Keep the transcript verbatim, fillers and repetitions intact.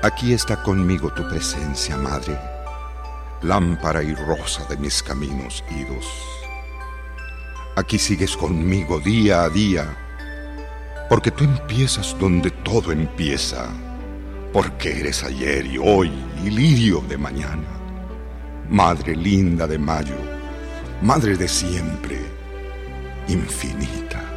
Aquí está conmigo tu presencia, Madre, lámpara y rosa de mis caminos idos. Aquí sigues conmigo día a día, porque tú empiezas donde todo empieza, porque eres ayer y hoy y lirio de mañana. Madre linda de mayo, Madre de siempre, infinita.